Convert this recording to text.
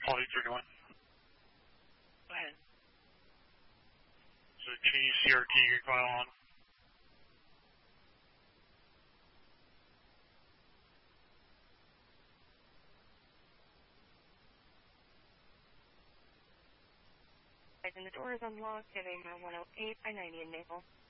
Quality 31. Go ahead. So CRT file on. And the door is unlocked, giving 108 by 90 in Maple.